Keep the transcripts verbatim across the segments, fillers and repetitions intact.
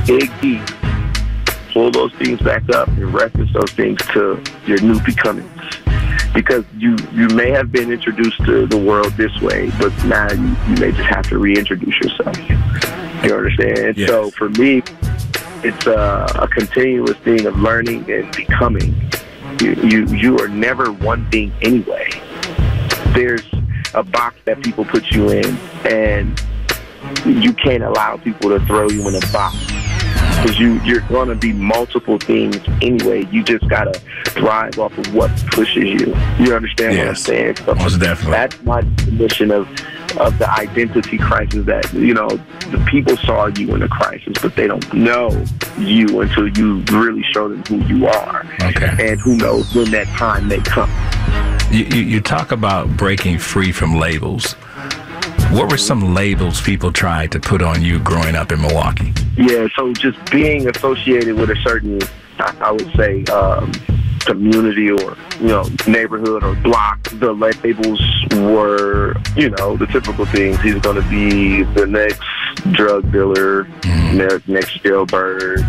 dig deep, pull those things back up, and reference those things to your new becomings. Because you, you may have been introduced to the world this way, but now you, you may just have to reintroduce yourself. You understand? Yes. So for me, it's a, a continuous thing of learning and becoming. You, you you are never one thing anyway. There's a box that people put you in, and you can't allow people to throw you in a box. Because you, you're going to be multiple things anyway. You just got to thrive off of what pushes you. You understand Yes. what I'm saying? So Most definitely. that's my definition of, of the identity crisis, that, you know, the people saw you in a crisis, but they don't know you until you really show them who you are. Okay. And who knows when that time may come. You, you, you talk about breaking free from labels. What were some labels people tried to put on you growing up in Milwaukee? Yeah, so just being associated with a certain, I, I would say, um, community or, you know, neighborhood or block, the labels were, you know, the typical things. He's going to be the next drug dealer, Mm-hmm. next, next jailbird.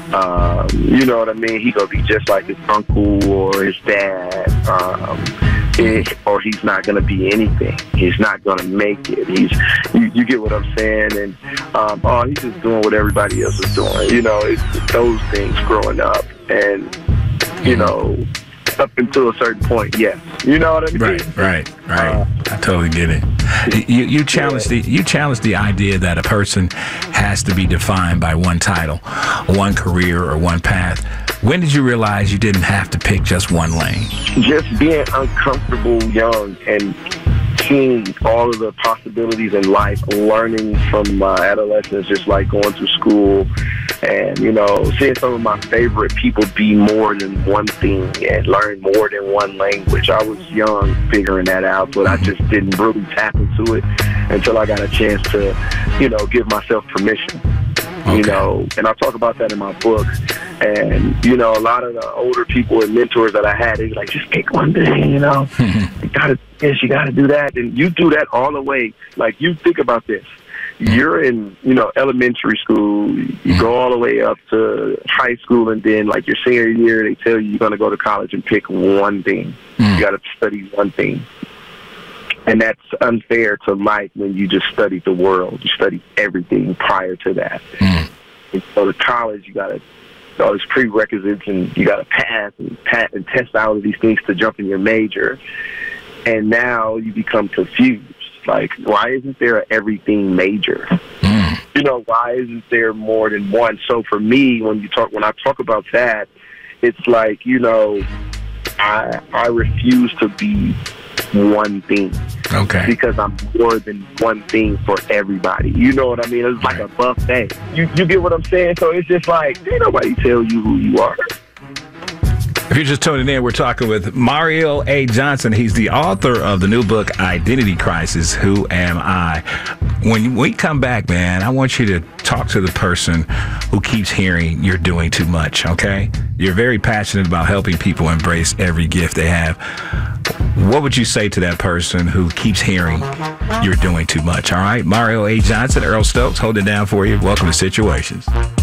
Um, you know what I mean? He going to be just like his uncle or his dad. Um, it, or he's not going to be anything. He's not going to make it. He's, you, you get what I'm saying? And, um, oh, he's just doing what everybody else is doing. You know, it's those things growing up. And, you know, up until a certain point, yes. You know what I mean? Right, right, right. Uh, I totally get it. You you challenge the you challenge the idea that a person has to be defined by one title, one career, or one path. When did you realize you didn't have to pick just one lane? Just being uncomfortable young and seeing all of the possibilities in life, learning from my adolescence, just like going through school and, you know, seeing some of my favorite people be more than one thing and learn more than one language. I was young figuring that out, but I just didn't really tap into it until I got a chance to, you know, give myself permission. You Okay. know, and I talk about that in my book. And, you know, a lot of the older people and mentors that I had, they like, just pick one thing, you know. You got to do this, you got to do that. And you do that all the way. Like, you think about this. You're in, you know, elementary school. You go all the way up to high school, and then, like, your senior year, they tell you you're going to go to college and pick one thing. You got to study one thing. And that's unfair to life when you just study the world. You study everything prior to that. Mm. And so to college, you got to all these prerequisites, and you got to pass and pass and test out of these things to jump in your major. And now you become confused. Like, why isn't there an everything major? Mm. You know, why isn't there more than one? So for me, when you talk, when I talk about that, it's like, you know, I I refuse to be one thing. Okay. Because I'm more than one thing for everybody. You know what I mean? It's like a buffet. You you get what I'm saying? So it's just like, ain't nobody tell you who you are. If you're just tuning in, we're talking with Mario A. Johnson. He's the author of the new book, Identity Crisis, Who Am I? When we come back, man, I want you to talk to the person who keeps hearing you're doing too much, okay? You're very passionate about helping people embrace every gift they have. What would you say to that person who keeps hearing you're doing too much, all right? Mario A. Johnson, Earl Stokes, hold it down for you. Welcome to Situations.